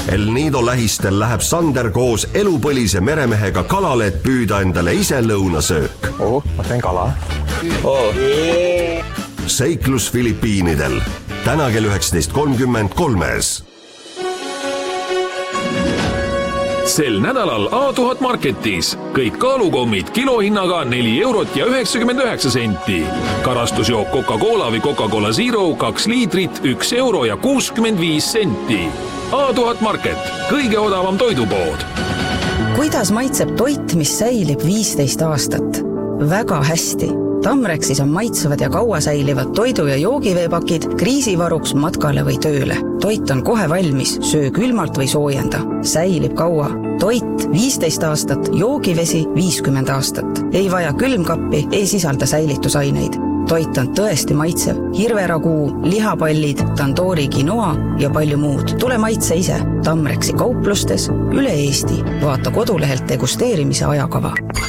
El Nido lähistel läheb Sander koos elupõlise meremehega kalale, et püüda endale ise lõunasöök. Ma teen kala. Seiklus Filipiinidel. Täna kell 19.30 3. Sel nädalal A1000 Marketis. Kõik kaalukommid kilohinnaga 4,99 €. Karastusjook Coca-Cola või Coca-Cola Zero 2 liitrit 1,65 €. A1000 Market. Kõige odavam toidupood. Kuidas maitseb toit, mis säilib 15 aastat? Väga hästi. Tamrexis on maitsevad ja kaua säilivad toidu- ja joogiveepakid kriisivaruks matkale või tööle. Toit on kohe valmis, söö külmalt või soojenda. Säilib kaua. Toit 15 aastat, joogivesi 50 aastat. Ei vaja külmkappi, ei sisalda säilitusaineid. Toit on tõesti maitsev. Hirveraguu, lihapallid, tandoori quinoa ja palju muud. Tule maitse ise. Tamrexi kauplustes üle Eesti. Vaata kodulehelt degusteerimise ajakava.